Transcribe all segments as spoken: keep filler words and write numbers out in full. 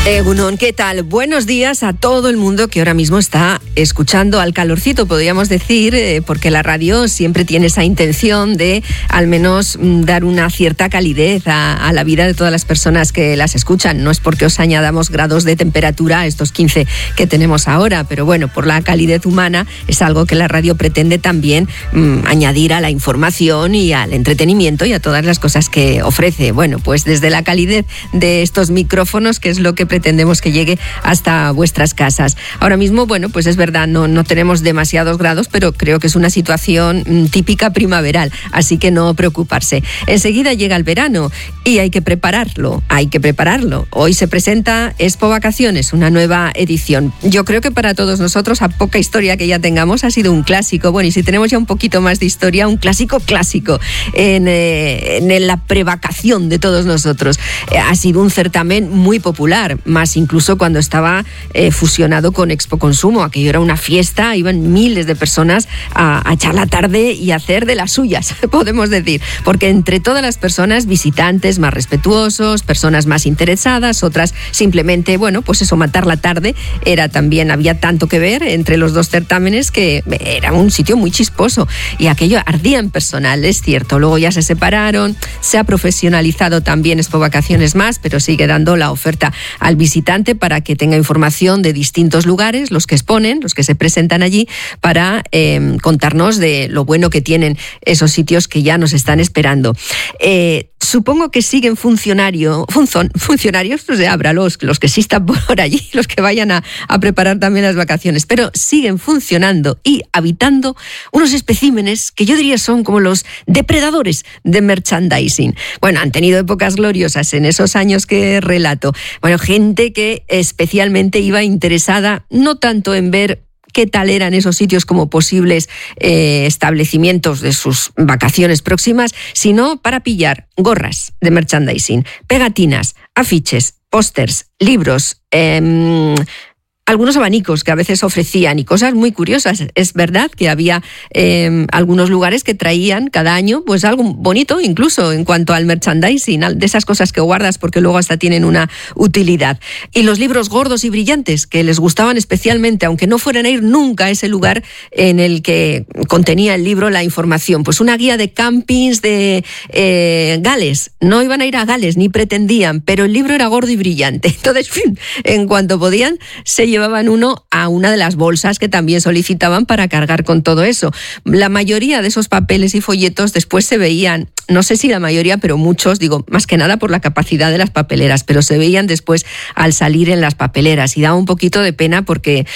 Egunon, ¿qué tal? Buenos días a todo el mundo que ahora mismo está escuchando al calorcito, podríamos decir, eh, porque la radio siempre tiene esa intención de al menos mm, dar una cierta calidez a, a la vida de todas las personas que las escuchan. No es porque os añadamos grados de temperatura a estos quince que tenemos ahora, pero bueno, por la calidez humana es algo que la radio pretende también mm, añadir a la información y al entretenimiento y a todas las cosas que ofrece. Bueno, pues desde la calidez de estos micrófonos, que es lo que pretendemos que llegue hasta vuestras casas. Ahora mismo, bueno, pues es verdad, no, no tenemos demasiados grados, pero creo que es una situación mm, típica primaveral, así que no preocuparse. Enseguida llega el verano y hay que prepararlo, hay que prepararlo. Hoy se presenta Expo Vacaciones, una nueva edición. Yo creo que para todos nosotros, a poca historia que ya tengamos, ha sido un clásico. Bueno, y si tenemos ya un poquito más de historia, un clásico clásico en, eh, en la prevacación de todos nosotros. Eh, ha sido un certamen muy popular, más incluso cuando estaba eh, fusionado con Expo Consumo. Aquello era una fiesta, iban miles de personas a, a echar la tarde y a hacer de las suyas, podemos decir, porque entre todas las personas, visitantes más respetuosos, personas más interesadas, otras simplemente, bueno, pues eso, matar la tarde, era también, había tanto que ver entre los dos certámenes que era un sitio muy chisposo y aquello ardía en personal, es cierto. Luego ya se separaron, se ha profesionalizado también Expo Vacaciones más, pero sigue dando la oferta al visitante para que tenga información de distintos lugares, los que exponen, los que se presentan allí, para eh, contarnos de lo bueno que tienen esos sitios que ya nos están esperando. Eh, supongo que siguen funcionario, funzon, funcionarios, no sé, habrá los, los que existan por allí, los que vayan a, a preparar también las vacaciones, pero siguen funcionando y habitando unos especímenes que yo diría son como los depredadores de merchandising. Bueno, han tenido épocas gloriosas en esos años que relato. Bueno, gente que especialmente iba interesada no tanto en ver qué tal eran esos sitios como posibles eh, establecimientos de sus vacaciones próximas, sino para pillar gorras de merchandising, pegatinas, afiches, pósters, libros, eh, algunos abanicos que a veces ofrecían y cosas muy curiosas. Es verdad que había eh, algunos lugares que traían cada año pues algo bonito, incluso en cuanto al merchandising, de esas cosas que guardas porque luego hasta tienen una utilidad. Y los libros gordos y brillantes que les gustaban especialmente, aunque no fueran a ir nunca a ese lugar en el que contenía el libro la información. Pues una guía de campings de eh, Gales. No iban a ir a Gales, ni pretendían, pero el libro era gordo y brillante. Entonces, en cuanto podían, se llevaban uno a una de las bolsas que también solicitaban para cargar con todo eso. La mayoría de esos papeles y folletos después se veían, no sé si la mayoría, pero muchos, digo, más que nada por la capacidad de las papeleras, pero se veían después al salir en las papeleras y daba un poquito de pena porque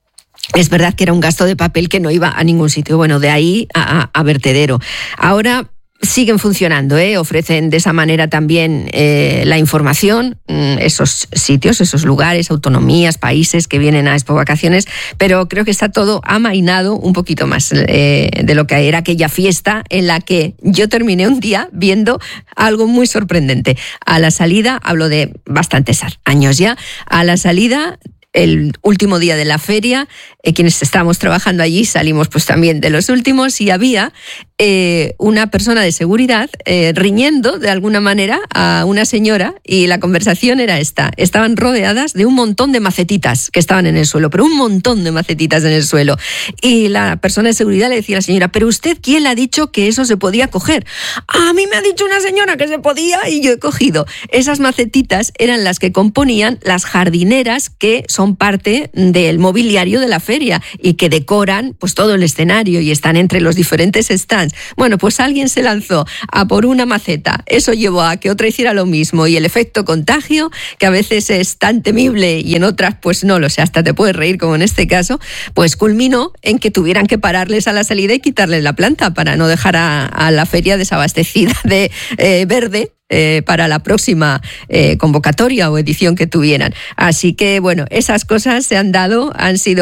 es verdad que era un gasto de papel que no iba a ningún sitio. Bueno, de ahí a, a, a vertedero. Ahora siguen funcionando, ¿eh? Ofrecen de esa manera también eh, la información, esos sitios, esos lugares, autonomías, países que vienen a Expo Vacaciones, pero creo que está todo amainado un poquito más eh, de lo que era aquella fiesta en la que yo terminé un día viendo algo muy sorprendente. A la salida, hablo de bastantes años ya, a la salida, el último día de la feria, eh, quienes estábamos trabajando allí salimos pues también de los últimos y había eh, una persona de seguridad eh, riñendo de alguna manera a una señora y la conversación era esta. Estaban rodeadas de un montón de macetitas que estaban en el suelo, pero un montón de macetitas en el suelo. Y la persona de seguridad le decía a la señora, ¿pero usted quién le ha dicho que eso se podía coger? A mí me ha dicho una señora que se podía y yo he cogido. Esas macetitas eran las que componían las jardineras que son parte del mobiliario de la feria y que decoran pues todo el escenario y están entre los diferentes stands. Bueno, pues alguien se lanzó a por una maceta. Eso llevó a que otra hiciera lo mismo y el efecto contagio, que a veces es tan temible y en otras pues no lo sé, hasta te puedes reír como en este caso, pues culminó en que tuvieran que pararles a la salida y quitarles la planta para no dejar a, a la feria desabastecida de eh, verde Eh, para la próxima eh, convocatoria o edición que tuvieran. Así que, bueno, esas cosas se han dado, han sido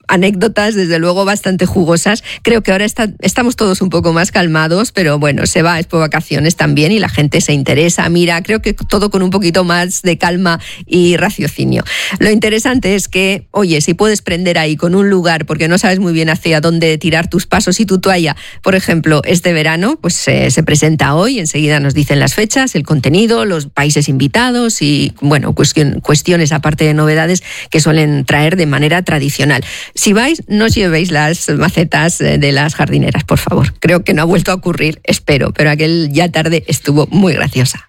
anécdotas, desde luego, bastante jugosas. Creo que ahora está, estamos todos un poco más calmados, pero bueno, se va, es por vacaciones también y la gente se interesa, mira, creo que todo con un poquito más de calma y raciocinio. Lo interesante es que, oye, si puedes prender ahí con un lugar, porque no sabes muy bien hacia dónde tirar tus pasos y tu toalla, por ejemplo, este verano, pues eh, se presenta hoy, enseguida nos dicen las fechas, el contenido, los países invitados y, bueno, cuestión, cuestiones aparte de novedades que suelen traer de manera tradicional. Si vais, no os llevéis las macetas de las jardineras, por favor. Creo que no ha vuelto a ocurrir, espero, pero aquel ya tarde estuvo muy graciosa.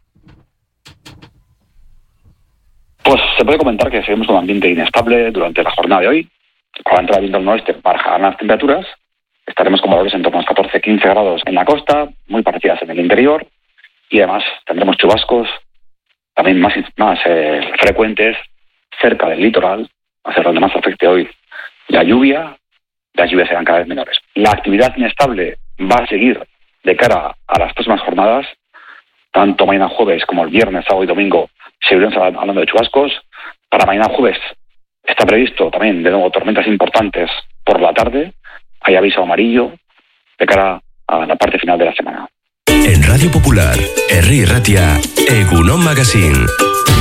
Pues se puede comentar que seguimos con un ambiente inestable durante la jornada de hoy. Con la entrada del viento del noreste bajarán las temperaturas. Estaremos con valores en torno a los catorce a quince grados en la costa, muy parecidas en el interior. Y además tendremos chubascos también más, más eh, frecuentes cerca del litoral, va a ser donde más afecte hoy la lluvia. Las lluvias serán cada vez menores. La actividad inestable va a seguir de cara a las próximas jornadas. Tanto mañana jueves como el viernes, sábado y domingo seguiremos hablando de chubascos. Para mañana jueves está previsto también de nuevo tormentas importantes por la tarde. Hay aviso amarillo de cara a la parte final de la semana. En Radio Popular, Herri Ratia, Egunon Magazine.